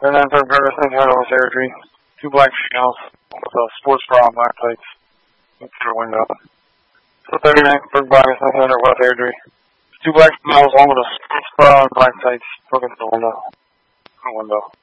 39 Third Burger, St. Helena West Airdrie. 2 black females with a sports bra and black tights. Look through the window. So 39 Third Burger, St. Helena West Airdrie. 2 black females, one with a sports bra and black tights. Looking through the window.